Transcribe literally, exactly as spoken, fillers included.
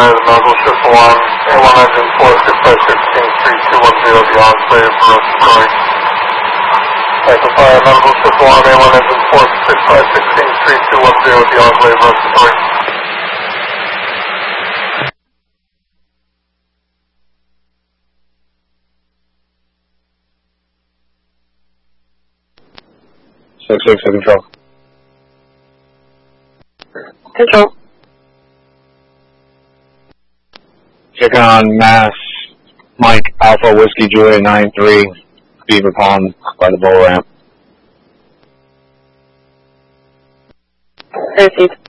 fire the nozzle shift alarm. A one engine four six five sixteen three two one zero beyond Slave for Rosenstory. Cycle fire nozzle shift alarm. A one engine four six five sixteen three two one zero beyond Slave Rosenstory. six six control. Control. Checking on Mass Mike Alpha Whiskey Julia nine three, Beaver Pond by the bull ramp. Received.